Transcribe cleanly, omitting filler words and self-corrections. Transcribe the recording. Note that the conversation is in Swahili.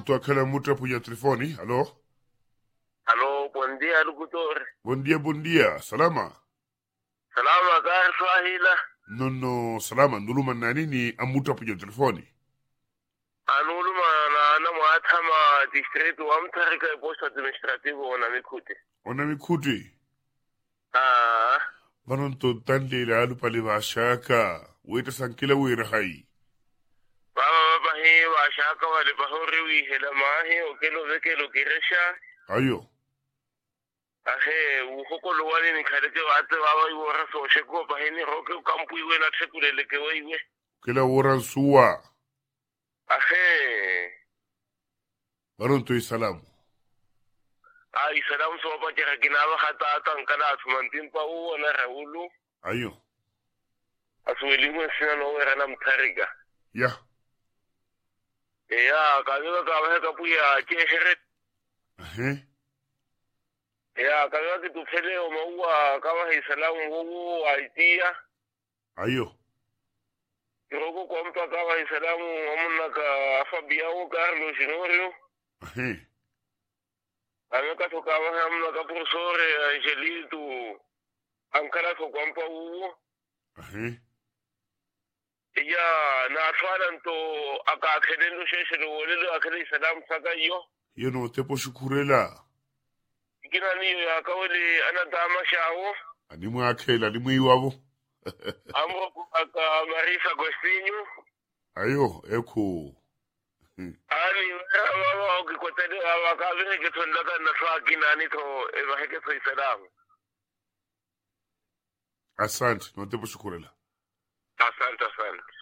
Pronto, aquela mutra punya telefoni. Alô? Alô, bom dia, locutor. Bom dia. Salama. Salama ka Swahila. No, salama. Nduluma nani ni amutra punya telefoni. Anuluma na mwatama district wa Mtarika post administrativo na Mikuti. Ona mikuti. Ah, Pronto, tante la alu pale vashaka. Weta sankila wera hai. baba he wa shaka wale bahori wi hela mahi okelo vekelo kiresha. Ayo. Ahe ukokolo wale ni khaleke wate baba iwora so sheko bahini roke kampu iwe na tsekulele ke weiwe. Kela woran suwa. Ahe Pronto isalamu. ai salam so pa tira kinaba hata tankala asumantimpa uwa na Raulu. Ayo. Asuelimu sina no era na Mtarika. Ya. Ya, kaga ka ka puya keshere. Ahe. Ya, kaga ki tu fele o maua kama hisalamu wo aitia. Ayo. Kiroko kwa mtu kama hisalamu amuna ka Fabiao Carlos Jinorio. Ahe. Ameka to kama amuna ka professore Angelito Ankara ko kwa mpa wo. Ahe. Ya, na twalan to aka kedendo sheshelo wolelo akele hisalamu saka yo. Yeno tepo shukurela. Kina niyo ya kawele anadama shawo. Animu akela, animu iwabo. Amro aka Marisa Agostinho. Ayo, eko. Ani wao ukikotele wakavile kitondaka na twaki nani to ebaheke to isalamu. Asante, no tepo shukurela. Asante.